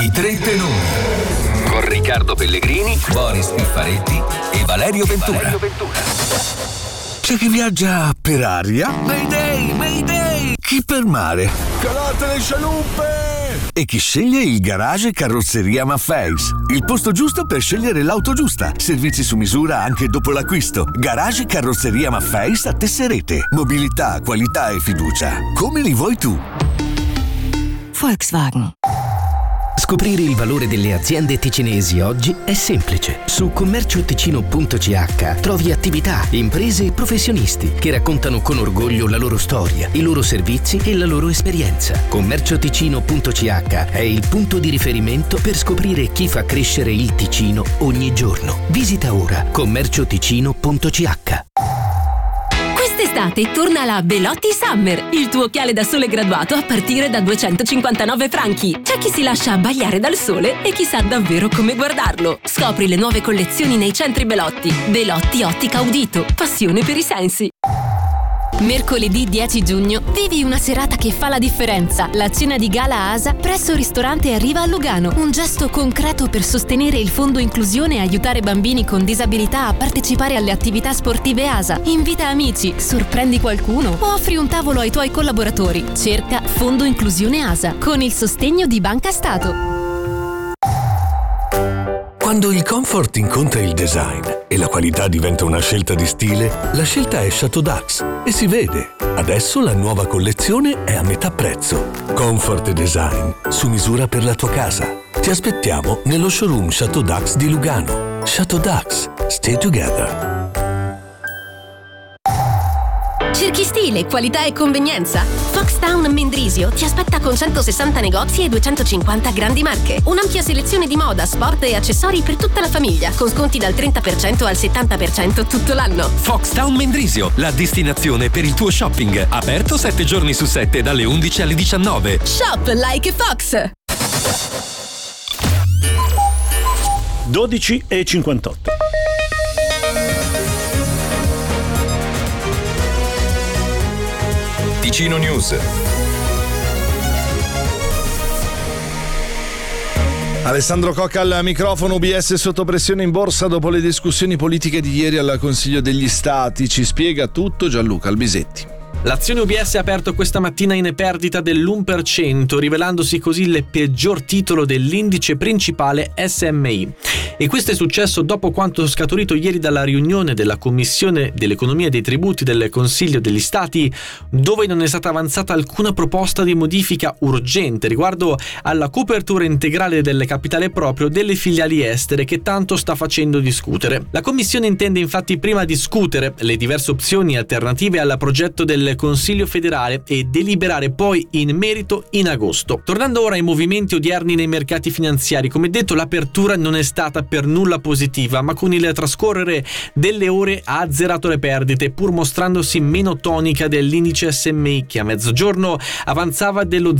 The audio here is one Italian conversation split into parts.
I tre tenori. Con Riccardo Pellegrini, Boris Piffaretti e Valerio Ventura. C'è chi viaggia per aria. Mayday, Mayday! Chi per mare. Calate le scialuppe! E chi sceglie il garage Carrozzeria Maffeis. Il posto giusto per scegliere l'auto giusta. Servizi su misura anche dopo l'acquisto. Garage Carrozzeria Maffeis a Tesserete. Mobilità, qualità e fiducia. Come li vuoi tu? Volkswagen. Scoprire il valore delle aziende ticinesi oggi è semplice. Su commercioticino.ch trovi attività, imprese e professionisti che raccontano con orgoglio la loro storia, i loro servizi e la loro esperienza. Commercioticino.ch è il punto di riferimento per scoprire chi fa crescere il Ticino ogni giorno. Visita ora commercioticino.ch. Quest'estate torna la Belotti Summer, il tuo occhiale da sole graduato a partire da 259 franchi. C'è chi si lascia abbagliare dal sole e chi sa davvero come guardarlo. Scopri le nuove collezioni nei centri Belotti. Belotti Ottica Udito, passione per i sensi. Mercoledì 10 giugno vivi una serata che fa la differenza. La cena di gala ASA presso il ristorante Arriva a Lugano. Un gesto concreto per sostenere il fondo inclusione e aiutare bambini con disabilità a partecipare alle attività sportive ASA. Invita amici, sorprendi qualcuno o offri un tavolo ai tuoi collaboratori. Cerca Fondo Inclusione ASA con il sostegno di Banca Stato. Quando il comfort incontra il design e la qualità diventa una scelta di stile, la scelta è Chateau Dax e si vede. Adesso la nuova collezione è a metà prezzo. Comfort e design su misura per la tua casa. Ti aspettiamo nello showroom Chateau Dax di Lugano. Chateau Dax. Stay together. Cerchi stile, qualità e convenienza? Foxtown Mendrisio ti aspetta con 160 negozi e 250 grandi marche. Un'ampia selezione di moda, sport e accessori per tutta la famiglia, con sconti dal 30% al 70% tutto l'anno. Foxtown Mendrisio, la destinazione per il tuo shopping. Aperto 7 giorni su 7 dalle 11 alle 19. Shop like Fox! 12:58. Ticino News. Alessandro Cocca al microfono. UBS sotto pressione in borsa dopo le discussioni politiche di ieri al Consiglio degli Stati. Ci spiega tutto Gianluca Albisetti. L'azione UBS ha aperto questa mattina in perdita dell'1%, rivelandosi così il peggior titolo dell'indice principale SMI. E questo è successo dopo quanto scaturito ieri dalla riunione della Commissione dell'Economia e dei Tributi del Consiglio degli Stati, dove non è stata avanzata alcuna proposta di modifica urgente riguardo alla copertura integrale del capitale proprio delle filiali estere che tanto sta facendo discutere. La Commissione intende infatti prima discutere le diverse opzioni alternative al progetto del Consiglio federale e deliberare poi in merito in agosto. Tornando ora ai movimenti odierni nei mercati finanziari, come detto l'apertura non è stata per nulla positiva, ma con il trascorrere delle ore ha azzerato le perdite, pur mostrandosi meno tonica dell'indice SMI che a mezzogiorno avanzava dello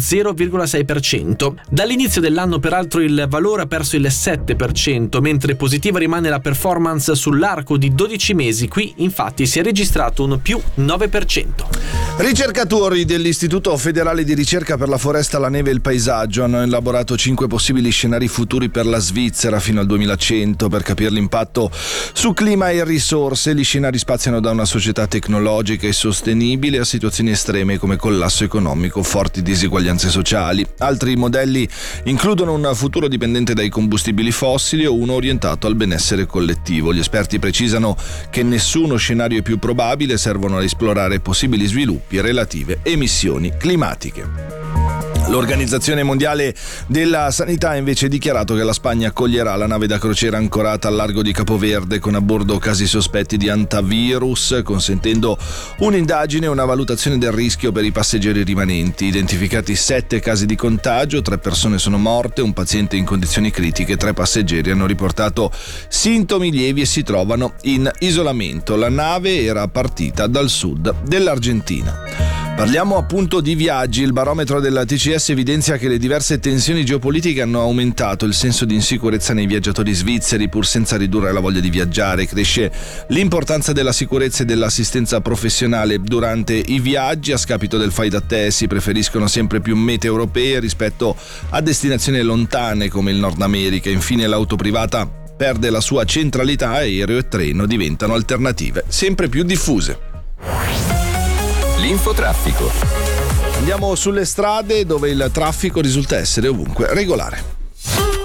0,6%. Dall'inizio dell'anno peraltro il valore ha perso il 7%, mentre positiva rimane la performance sull'arco di 12 mesi. Qui infatti si è registrato un più 9%. Ricercatori dell'Istituto Federale di Ricerca per la Foresta, la Neve e il Paesaggio hanno elaborato 5 possibili scenari futuri per la Svizzera fino al 2100 per capire l'impatto su clima e risorse. Gli scenari spaziano da una società tecnologica e sostenibile a situazioni estreme come collasso economico, forti diseguaglianze sociali. Altri modelli includono un futuro dipendente dai combustibili fossili o uno orientato al benessere collettivo. Gli esperti precisano che nessuno scenario è più probabile, servono a esplorare possibili sviluppi e relative emissioni climatiche. L'Organizzazione Mondiale della Sanità ha invece dichiarato che la Spagna accoglierà la nave da crociera ancorata al largo di Capoverde con a bordo casi sospetti di antivirus, consentendo un'indagine e una valutazione del rischio per i passeggeri rimanenti. Identificati 7 casi di contagio, 3 persone sono morte, un paziente in condizioni critiche, 3 passeggeri hanno riportato sintomi lievi e si trovano in isolamento. La nave era partita dal sud dell'Argentina. Parliamo appunto di viaggi. Il barometro della TCS evidenzia che le diverse tensioni geopolitiche hanno aumentato il senso di insicurezza nei viaggiatori svizzeri, pur senza ridurre la voglia di viaggiare. Cresce l'importanza della sicurezza e dell'assistenza professionale durante i viaggi. A scapito del fai da te si preferiscono sempre più mete europee rispetto a destinazioni lontane come il Nord America. Infine l'auto privata perde la sua centralità, aereo e treno diventano alternative sempre più diffuse. L'infotraffico. Andiamo sulle strade dove il traffico risulta essere ovunque regolare.